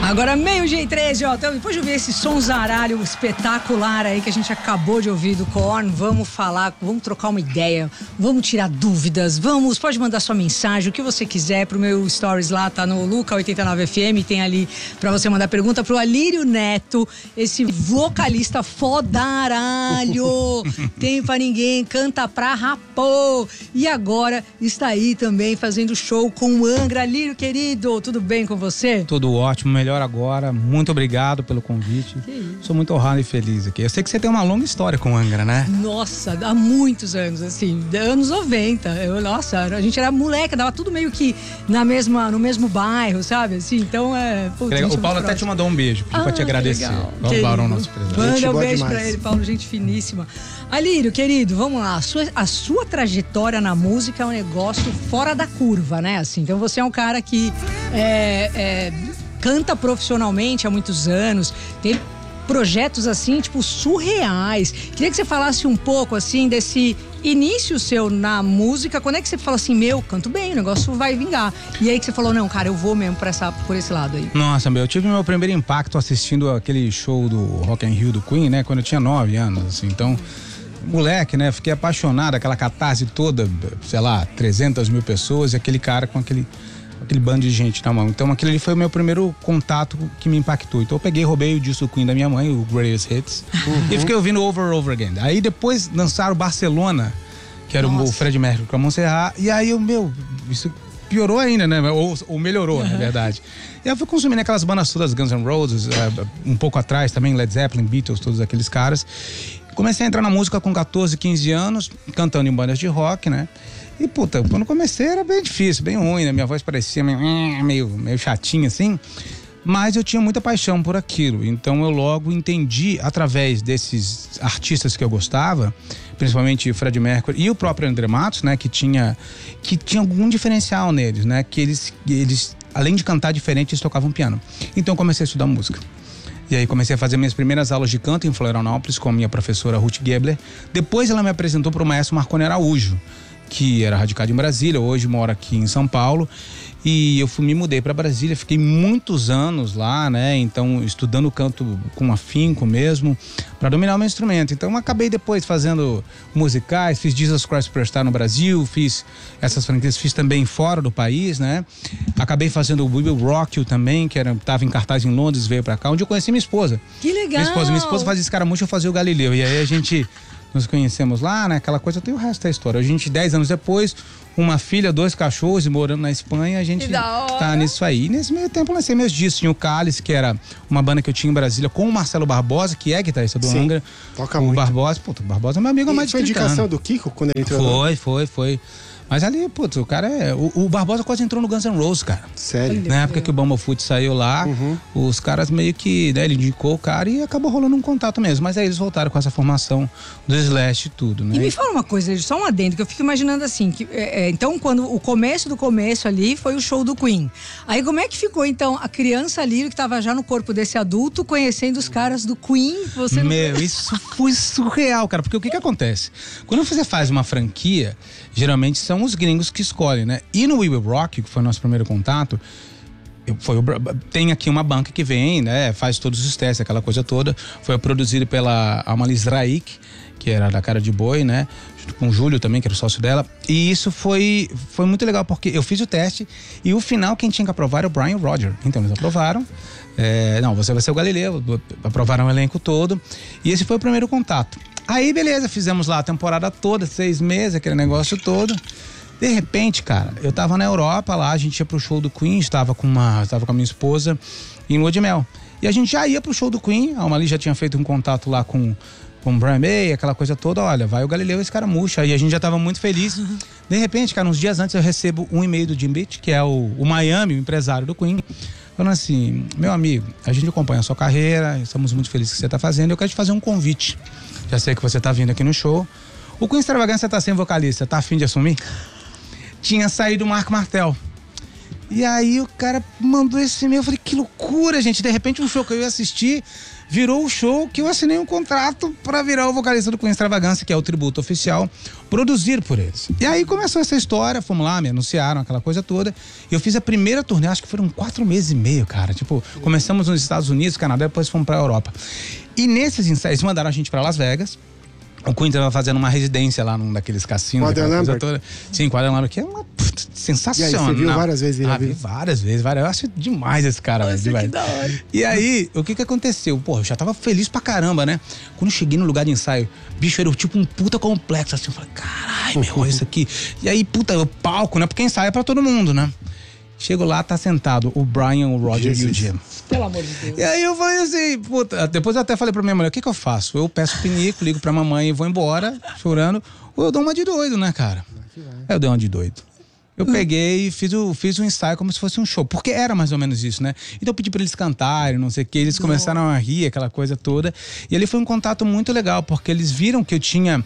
Agora 12:13, ó, então, depois de ouvir esse sonzaralho espetacular aí que a gente acabou de ouvir do Korn, vamos falar, vamos trocar uma ideia, vamos tirar dúvidas, pode mandar sua mensagem, o que você quiser pro meu stories lá, tá no Luca89FM, tem ali pra você mandar pergunta pro Alírio Neto, esse vocalista fodaralho, tem pra ninguém, canta pra rapô, e agora está aí também fazendo show com o Angra. Alírio, querido, tudo bem com você? Tudo ótimo, melhor agora. Muito obrigado pelo convite. Sou muito honrado e feliz aqui. Eu sei que você tem uma longa história com o Angra, né? Nossa, há muitos anos, assim, anos 90. A gente era moleque, dava tudo meio que no mesmo bairro, sabe? Assim, então o Paulo até te mandou um beijo pra te agradecer. O Barão, nosso presidente. Manda um beijo pra ele, Paulo, gente finíssima. Alírio, querido, vamos lá. A sua trajetória na música é um negócio fora da curva, né? Assim, então você é um cara que canta profissionalmente há muitos anos, tem projetos assim, tipo, surreais. Queria que você falasse um pouco, assim, desse início seu na música. Quando é que você falou assim, canto bem, o negócio vai vingar? E aí que você falou, não, cara, eu vou mesmo por esse lado aí. Nossa, eu tive meu primeiro impacto assistindo aquele show do Rock in Rio do Queen, né? Quando eu tinha 9 anos, assim, então... Moleque, né? Fiquei apaixonado, aquela catarse toda, sei lá, 300 mil pessoas e aquele cara com aquele bando de gente na mão. Então aquele ali foi o meu primeiro contato que me impactou. Então eu roubei o disco do Queen da minha mãe, o Greatest Hits, e fiquei ouvindo over and over again. Aí depois lançaram Barcelona, que era o Freddie Mercury com a Montserrat, e aí isso piorou ainda, né? Ou melhorou, na verdade. E eu fui consumindo aquelas bandas todas, Guns N' Roses, um pouco atrás também, Led Zeppelin, Beatles, todos aqueles caras. Comecei a entrar na música com 14, 15 anos, cantando em bandas de rock, né? E, quando comecei era bem difícil, bem ruim, né? Minha voz parecia meio chatinha, assim. Mas eu tinha muita paixão por aquilo. Então eu logo entendi, através desses artistas que eu gostava, principalmente o Freddie Mercury e o próprio André Matos, né? Que tinha algum diferencial neles, né? Que eles, além de cantar diferente, eles tocavam piano. Então eu comecei a estudar música. E aí comecei a fazer minhas primeiras aulas de canto em Florianópolis com a minha professora Ruth Gebler. Depois ela me apresentou para o maestro Marconi Araújo, que era radicado em Brasília, hoje mora aqui em São Paulo. E eu me mudei para Brasília, fiquei muitos anos lá, né? Então, estudando canto com afinco mesmo, para dominar o meu instrumento. Então, acabei depois fazendo musicais, fiz Jesus Christ Superstar no Brasil, fiz essas franquias, fiz também fora do país, né? Acabei fazendo o We Will Rock You também, que estava em cartaz em Londres, veio para cá, onde eu conheci minha esposa. Que legal! Minha esposa fazia escaramujo, eu fazia o Galileu. E aí a gente... nos conhecemos lá, né? Aquela coisa, tem o resto da história. A gente, 10 anos depois, uma filha, 2 cachorros e morando na Espanha, a gente tá nisso aí. E nesse meio tempo, lancei meus discos. Tinha o Cálice, que era uma banda que eu tinha em Brasília, com o Marcelo Barbosa, que é guitarrista do Angra. Toca o muito. Barbosa, o Barbosa é meu amigo há mais de 30 anos. Foi indicação do Kiko quando ele entrou? Foi. Mas ali, o cara o Barbosa quase entrou no Guns N' Roses, cara. Sério? Na época que o Bumblefoot saiu lá, os caras meio que, né, ele indicou o cara e acabou rolando um contato mesmo. Mas aí eles voltaram com essa formação do Slash e tudo, né? E me fala uma coisa, só um adendo, que eu fico imaginando assim, que, então quando o começo do começo ali foi o show do Queen. Aí como é que ficou então a criança ali que tava já no corpo desse adulto, conhecendo os caras do Queen? Isso foi surreal, cara, porque o que acontece? Quando você faz uma franquia, geralmente são os gringos que escolhem, né? E no We Will Rock, que foi o nosso primeiro contato, tem aqui uma banca que vem, né? Faz todos os testes, aquela coisa toda. Foi produzido pela Amalis Raik, que era da Cara de Boi, né? Junto com o Júlio também, que era o sócio dela. E isso foi muito legal, porque eu fiz o teste e o final quem tinha que aprovar era o Brian Roger. Então eles aprovaram. Não, você vai ser o Galileu. Aprovaram o elenco todo. E esse foi o primeiro contato. Aí, beleza, fizemos lá a temporada toda, 6 meses, aquele negócio todo. De repente, cara, eu tava na Europa lá, a gente ia pro show do Queen, estava com a minha esposa em lua de mel. E a gente já ia pro show do Queen, a Amali já tinha feito um contato lá com o Brian May, aquela coisa toda, olha, vai o Galileu e esse cara murcha. Aí a gente já tava muito feliz. De repente, cara, uns dias antes eu recebo um e-mail do Jim Beach, que é o Miami, o empresário do Queen, falando assim, meu amigo, a gente acompanha a sua carreira, estamos muito felizes que você tá fazendo, eu quero te fazer um convite. Já sei que você tá vindo aqui no show. O Queen Extravagância tá sem vocalista, tá a fim de assumir? Tinha saído o Marco Martel. E aí o cara mandou esse e-mail, eu falei, que loucura, gente. De repente um show que eu ia assistir virou o show que eu assinei um contrato pra virar o vocalista do Queen Extravagância, que é o tributo oficial, produzido por eles. E aí começou essa história, fomos lá, me anunciaram aquela coisa toda. Eu fiz a primeira turnê, acho que foram 4 meses e meio, cara. Tipo, começamos nos Estados Unidos, Canadá, depois fomos pra Europa. E nesses ensaios, eles mandaram a gente pra Las Vegas. O Queen estava fazendo uma residência lá num daqueles cassinos. Sim, Quadra Lambert, que é uma sensacional. E aí, você viu várias vezes ele? Vi várias vezes. Eu acho demais esse cara. Nossa, demais. que da hora. E aí, o que aconteceu? Pô, eu já tava feliz pra caramba, né? Quando eu cheguei no lugar de ensaio, bicho, era tipo um puta complexo, assim. Eu falei, caralho, meu, isso aqui. E aí, puta, o palco, né? Porque ensaio é pra todo mundo, né? Chego lá, tá sentado o Brian, o Roger e o Jim. Pelo amor de Deus. E aí eu falei assim, puta, depois eu até falei pra minha mulher, o que eu faço? Eu peço pinico, ligo pra mamãe e vou embora, chorando, ou eu dou uma de doido, né, cara? Aí eu dei uma de doido. Eu peguei e fiz o ensaio como se fosse um show, porque era mais ou menos isso, né? Então eu pedi pra eles cantarem, não sei o que, eles começaram a rir, aquela coisa toda. E ali foi um contato muito legal, porque eles viram que eu tinha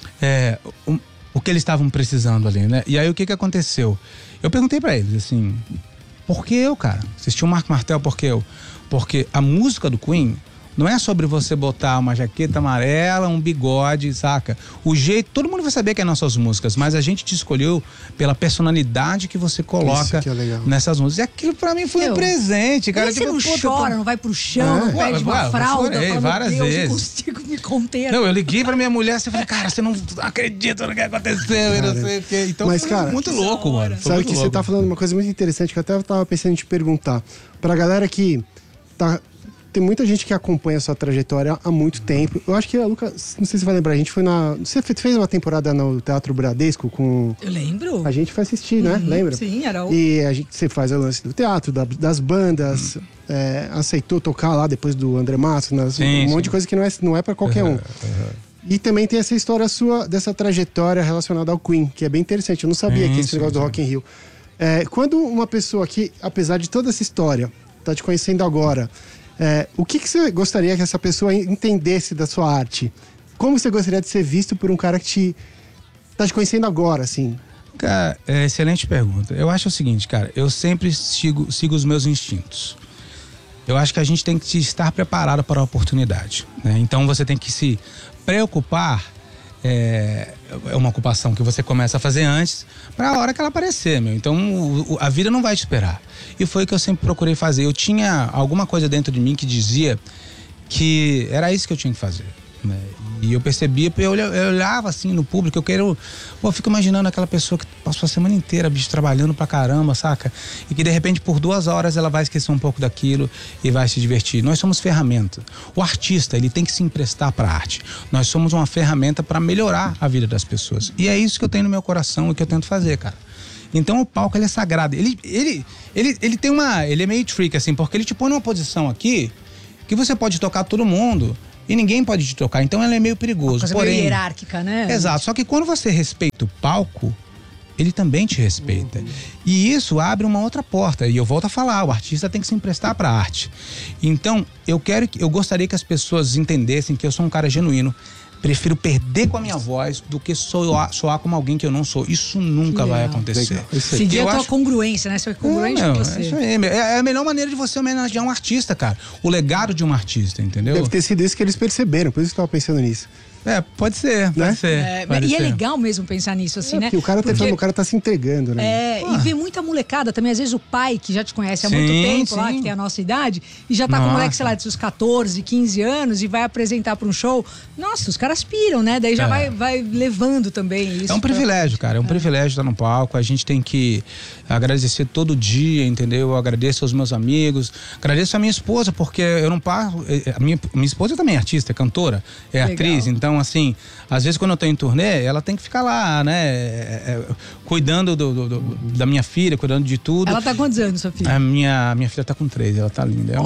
o que eles estavam precisando ali, né? E aí o que aconteceu? Eu perguntei pra eles, assim, por que eu, cara? Vocês tinham o Marco Martel, por que eu? Porque a música do Queen não é sobre você botar uma jaqueta amarela, um bigode, saca? O jeito, todo mundo vai saber que é nossas músicas, mas a gente te escolheu pela personalidade que você coloca nessas músicas. E aquilo pra mim foi um presente, cara. Você não chora, não vai pro chão, não pede uma fralda, chorei várias vezes. Eu não consigo me conter. Não, eu liguei pra minha mulher e falei, cara, você não acredita no que aconteceu, e não sei o quê. Então, mas, cara, muito louco, mano. Sabe que você tá falando uma coisa muito interessante que eu até tava pensando em te perguntar. Pra galera que tá... Tem muita gente que acompanha a sua trajetória há muito tempo. Eu acho que a Luca, não sei se você vai lembrar, a gente foi na... Você fez uma temporada no Teatro Bradesco com... Eu lembro. A gente foi assistir, né? Lembra? Sim, era o... E você faz o lance do teatro, das bandas, aceitou tocar lá depois do André Matos, um monte de coisa que não é pra qualquer um. E também tem essa história sua, dessa trajetória relacionada ao Queen, que é bem interessante. Eu não sabia que esse negócio do Rock in Rio. Quando uma pessoa que, apesar de toda essa história, tá te conhecendo agora... o que você gostaria que essa pessoa entendesse da sua arte? Como você gostaria de ser visto por um cara que tá te conhecendo agora, assim? Cara, excelente pergunta. Eu acho o seguinte, cara, eu sempre sigo os meus instintos. Eu acho que a gente tem que estar preparado para a oportunidade, né? Então você tem que se preocupar, é uma ocupação que você começa a fazer antes para a hora que ela aparecer, meu. Então a vida não vai te esperar. E foi o que eu sempre procurei fazer. Eu tinha alguma coisa dentro de mim que dizia que era isso que eu tinha que fazer, né? E eu percebia, eu olhava assim no público, eu fico imaginando aquela pessoa que passou a semana inteira, bicho, trabalhando pra caramba, saca? E que de repente por 2 horas ela vai esquecer um pouco daquilo e vai se divertir. Nós somos ferramenta. O artista, ele tem que se emprestar pra arte. Nós somos uma ferramenta pra melhorar a vida das pessoas. E é isso que eu tenho no meu coração e que eu tento fazer, cara. Então o palco, ele é sagrado. Ele tem ele é meio trick, assim, porque ele te põe numa posição aqui que você pode tocar todo mundo e ninguém pode te tocar. Então ele é meio perigoso. Uma coisa meio hierárquica, né? Exato. Só que quando você respeita o palco, ele também te respeita. E isso abre uma outra porta. E eu volto a falar, o artista tem que se emprestar pra arte. Então, eu gostaria que as pessoas entendessem que eu sou um cara genuíno. Prefiro perder com a minha voz do que soar como alguém que eu não sou. Isso nunca vai acontecer. Seguir a tua congruência, né? Você é congruente com você. Isso aí, é a melhor maneira de você homenagear um artista, cara. O legado de um artista, entendeu? Deve ter sido isso que eles perceberam, por isso que eu tava pensando nisso. Pode ser, pode ser. E é legal mesmo pensar nisso, assim, né? Porque o cara tá se entregando, né? E vê muita molecada também, às vezes o pai, que já te conhece há muito tempo lá, que tem a nossa idade, e já tá com moleque, sei lá, de seus 14, 15 anos, e vai apresentar pra um show. Nossa, os caras piram, né? Daí já vai levando também isso. É um privilégio, cara. É um privilégio estar no palco. A gente tem que agradecer todo dia, entendeu? Eu agradeço aos meus amigos, agradeço a minha esposa, porque eu não paro. A minha esposa também é artista, é cantora, é atriz, então, assim, às vezes quando eu tô em turnê, ela tem que ficar lá, né? Cuidando da minha filha, cuidando de tudo. Ela tá quantos anos, sua filha? A minha filha tá com 3, ela tá linda. É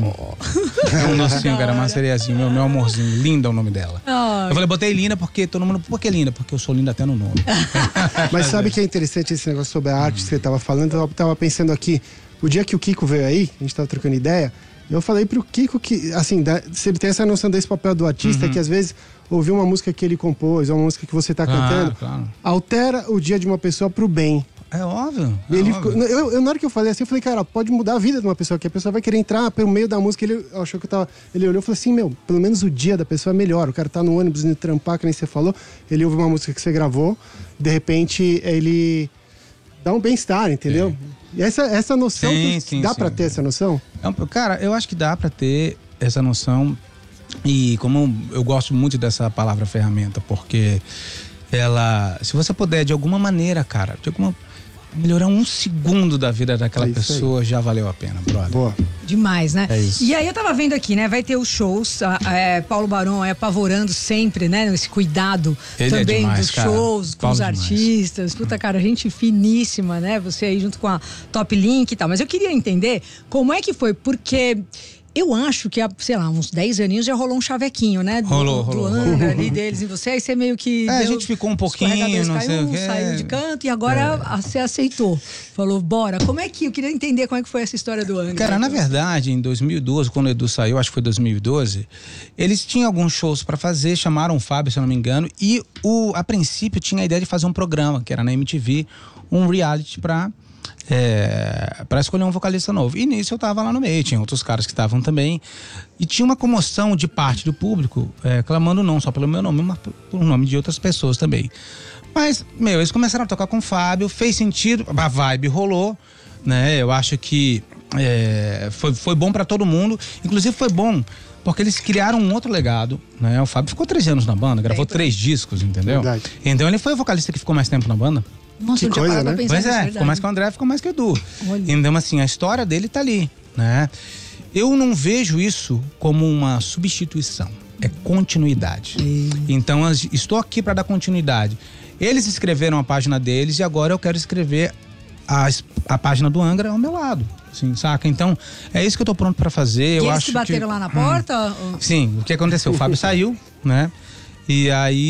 um docinho, cara, uma cereazinha, meu amorzinho. Linda é o nome dela. Eu falei, botei linda porque todo mundo... Por que linda? Porque eu sou linda até no nome. Mas sabe que é interessante esse negócio sobre a arte que você tava falando? Eu tava pensando aqui, o dia que o Kiko veio aí, a gente tava trocando ideia, eu falei pro Kiko que, assim, se ele tem essa noção desse papel do artista, que às vezes ouvir uma música que ele compôs, ou uma música que você tá cantando, altera o dia de uma pessoa pro bem. É óbvio. Na hora que eu falei assim, eu falei, cara, pode mudar a vida de uma pessoa, que a pessoa vai querer entrar pelo meio da música. Ele achou que ele olhou e falou assim, pelo menos o dia da pessoa é melhor. O cara tá no ônibus indo trampar, que nem você falou, ele ouve uma música que você gravou, de repente ele dá um bem-estar, entendeu? E essa noção, dá pra ter essa noção? Cara, eu acho que dá pra ter essa noção. E como eu gosto muito dessa palavra ferramenta, porque ela, se você puder de alguma maneira, cara, melhorar 1 segundo da vida daquela pessoa, já valeu a pena, brother. Boa. Demais, né? É isso. E aí eu tava vendo aqui, né? Vai ter os shows, Paulo Barão apavorando sempre, né? Esse cuidado Ele também demais, dos cara. shows, com Paulo os demais. artistas. Puta, cara, gente finíssima, né? Você aí junto com a Top Link e tal. Mas eu queria entender como é que foi, porque eu acho que há, sei lá, uns 10 aninhos já rolou um chavequinho, né? Do Angra ali deles em você. Aí você meio que. A gente ficou um pouquinho, não sei o quê. Saiu de canto e agora você aceitou. Falou, bora. Como é que. Eu queria entender como é que foi essa história do Angra. Cara, na verdade, em 2012, quando o Edu saiu, acho que foi 2012, eles tinham alguns shows pra fazer, chamaram o Fábio, se eu não me engano, e a princípio tinha a ideia de fazer um programa, que era na MTV, um reality pra escolher um vocalista novo. E nisso eu tava lá no meio, tinha outros caras que estavam também. E tinha uma comoção de parte do público, clamando não só pelo meu nome, mas pelo nome de outras pessoas também. Mas, eles começaram a tocar com o Fábio, fez sentido, a vibe rolou, né? Eu acho que foi bom pra todo mundo. Inclusive foi bom porque eles criaram um outro legado, né? O Fábio ficou 13 anos na banda, gravou 3 discos, entendeu? Verdade. Então ele foi o vocalista que ficou mais tempo na banda. Nossa, que coisa, né? Pois ficou mais que o André, ficou mais que o Edu. Então, assim, a história dele tá ali, né? Eu não vejo isso como uma substituição, é continuidade. Então, estou aqui para dar continuidade. Eles escreveram a página deles e agora eu quero escrever a página do Angra ao meu lado, assim, saca? Então, é isso que eu tô pronto para fazer. E eles que bateram lá na porta? Sim, o que aconteceu? O Fábio saiu, né? E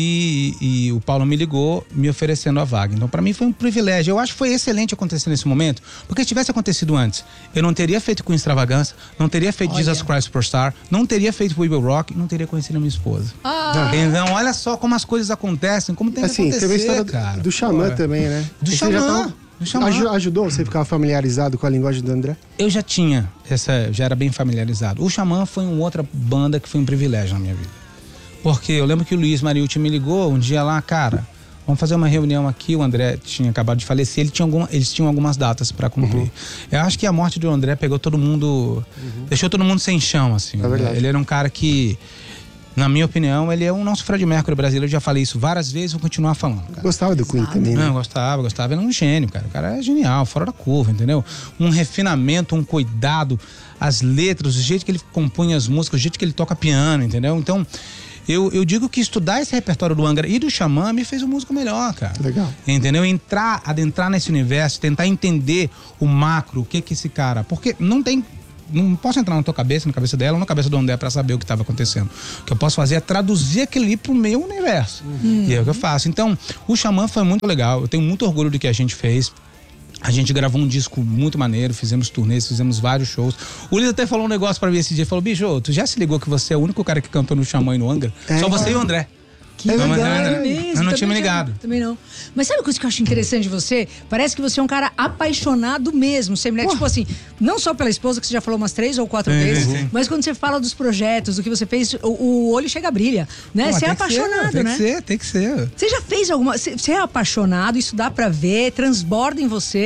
aí o Paulo me ligou me oferecendo a vaga. Então pra mim foi um privilégio. Eu acho que foi excelente acontecer nesse momento, porque se tivesse acontecido antes, eu não teria feito com Extravagância, não teria feito Jesus Christ Superstar, não teria feito We Will Rock, não teria conhecido a minha esposa. Então olha só como as coisas acontecem, como tem que acontecer, teve a história cara. do Xamã também, né? Do Xamã. Ajudou você a ficar familiarizado com a linguagem do André? Eu já era bem familiarizado. O Xamã foi uma outra banda que foi um privilégio na minha vida. Porque eu lembro que o Luiz Mariucci me ligou um dia lá, cara, vamos fazer uma reunião aqui, o André tinha acabado de falecer, eles tinham algumas datas pra cumprir. Eu acho que a morte do André pegou todo mundo, deixou todo mundo sem chão, assim. É verdade. Ele era um cara que, na minha opinião, ele é o nosso Freddie Mercury brasileiro, eu já falei isso várias vezes, vou continuar falando. Cara. Gostava do Queen também, né? Não, gostava, ele é um gênio, cara. O cara é genial, fora da curva, entendeu? Um refinamento, um cuidado, as letras, o jeito que ele compunha as músicas, o jeito que ele toca piano, entendeu? Então, eu digo que estudar esse repertório do Angra e do Xamã me fez um músico melhor, cara. Legal. Entendeu? Adentrar nesse universo, tentar entender o macro, o que esse cara... Porque não posso entrar na tua cabeça, na cabeça dela ou na cabeça do André pra saber o que estava acontecendo. O que eu posso fazer é traduzir aquilo ali pro meu universo. E é o que eu faço. Então, o Xamã foi muito legal. Eu tenho muito orgulho do que a gente fez. A gente gravou um disco muito maneiro, fizemos turnês, fizemos vários shows. O Luiz até falou um negócio pra mim esse dia, falou, bicho, tu já se ligou que você é o único cara que cantou no Xamã e no Angra? Só você e o André. Eu não tinha me ligado. Também não. Mas sabe uma coisa que eu acho interessante de você? Parece que você é um cara apaixonado mesmo. Você, né? Tipo assim, não só pela esposa, que você já falou umas 3 ou 4 vezes, mas quando você fala dos projetos, do que você fez, o olho chega a brilha, né? Você é apaixonado, né? Tem que ser. Você já fez alguma... Você é apaixonado, isso dá pra ver, transborda em você.